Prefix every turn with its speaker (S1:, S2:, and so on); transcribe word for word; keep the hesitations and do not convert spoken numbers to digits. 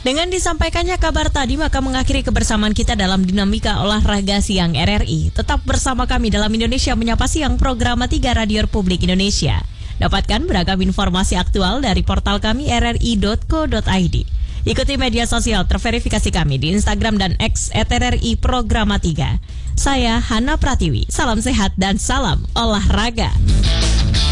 S1: Dengan disampaikannya kabar tadi, maka mengakhiri kebersamaan kita dalam Dinamika Olahraga Siang R R I. Tetap bersama kami dalam Indonesia Menyapa Siang, program tiga Radio Republik Indonesia. Dapatkan beragam informasi aktual dari portal kami r r i dot co dot i d. Ikuti media sosial terverifikasi kami di Instagram dan X at R R I Programa tiga. Saya Hana Pratiwi, salam sehat dan salam olahraga.